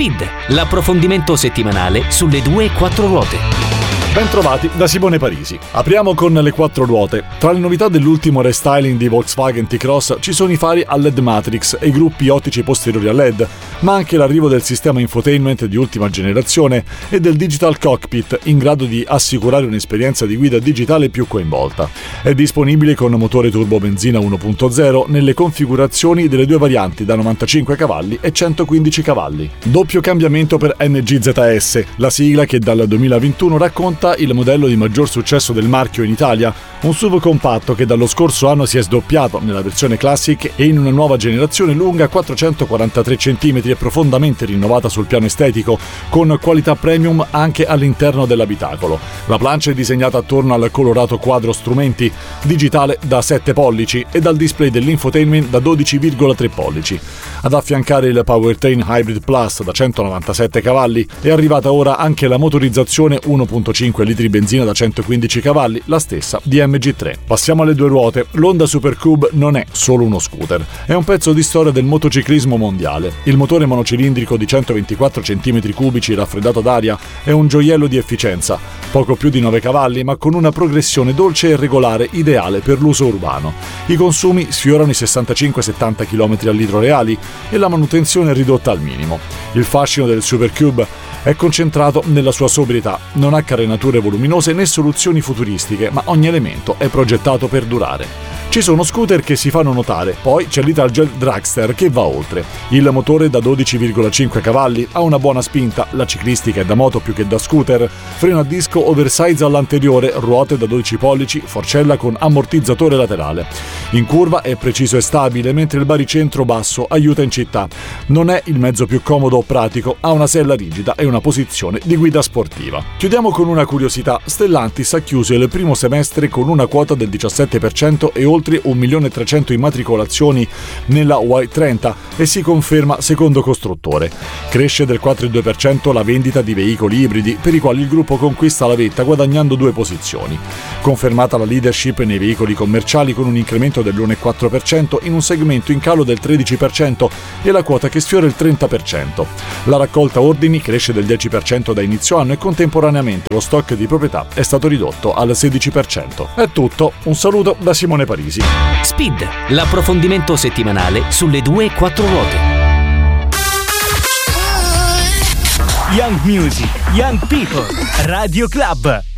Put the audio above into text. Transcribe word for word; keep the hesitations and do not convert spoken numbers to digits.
Speed, l'approfondimento settimanale sulle due e quattro ruote. Bentrovati da Simone Parisi. Apriamo con le quattro ruote. Tra le novità dell'ultimo restyling di Volkswagen T-Cross ci sono i fari a L E D Matrix e i gruppi ottici posteriori a L E D, ma anche l'arrivo del sistema infotainment di ultima generazione e del Digital Cockpit in grado di assicurare un'esperienza di guida digitale più coinvolta. È disponibile con motore turbo benzina uno punto zero nelle configurazioni delle due varianti da novantacinque cavalli e centoquindici cavalli. Doppio cambiamento per N G Z S, la sigla che dal duemilaventuno racconta il modello di maggior successo del marchio in Italia, un S U V compatto che dallo scorso anno si è sdoppiato nella versione Classic e in una nuova generazione lunga quattrocentoquarantatré centimetri e profondamente rinnovata sul piano estetico, con qualità premium anche all'interno dell'abitacolo. La plancia è disegnata attorno al colorato quadro strumenti, digitale da sette pollici e dal display dell'infotainment da dodici virgola tre pollici. Ad affiancare il Powertrain Hybrid Plus da centonovantasette cavalli è arrivata ora anche la motorizzazione uno virgola cinque litri benzina da centoquindici cavalli, la stessa di M G tre. Passiamo alle due ruote. L'Honda Super Cube non è solo uno scooter, è un pezzo di storia del motociclismo mondiale. Il motore monocilindrico di centoventiquattro centimetri cubici raffreddato d'aria è un gioiello di efficienza, poco più di nove cavalli ma con una progressione dolce e regolare ideale per l'uso urbano. I consumi sfiorano i sessantacinque settanta chilometri al litro reali e la manutenzione è ridotta al minimo. Il fascino del Super Cube è concentrato nella sua sobrietà, non ha carenature voluminose né soluzioni futuristiche, ma ogni elemento è progettato per durare. Ci sono scooter che si fanno notare, poi c'è l'Italjet Dragster che va oltre. Il motore da dodici virgola cinque cavalli ha una buona spinta, la ciclistica è da moto più che da scooter, freno a disco oversize all'anteriore, ruote da dodici pollici, forcella con ammortizzatore laterale. In curva è preciso e stabile, mentre il baricentro basso aiuta in città. Non è il mezzo più comodo o pratico, ha una sella rigida e una posizione di guida sportiva. Chiudiamo con una curiosità. Stellantis ha chiuso il primo semestre con una quota del diciassette per cento e oltre un milione e trecento immatricolazioni nella Y trenta e si conferma secondo costruttore. Cresce del quattro virgola due per cento la vendita di veicoli ibridi per i quali il gruppo conquista la vetta guadagnando due posizioni. Confermata la leadership nei veicoli commerciali con un incremento dell'uno virgola quattro per cento in un segmento in calo del tredici per cento e la quota che sfiora il trenta per cento. La raccolta ordini cresce del dieci per cento da inizio anno e contemporaneamente lo stock di proprietà è stato ridotto al sedici per cento. È tutto, un saluto da Simone Parisi. Speed, l'approfondimento settimanale sulle due e quattro ruote. Young Music, Young People, Radio Club.